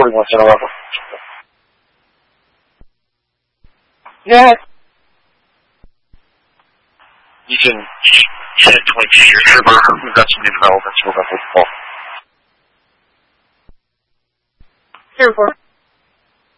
41 Center Level. Yeah. You can hit 22 your trooper. We've got some new developments. We'll go for the call. 04.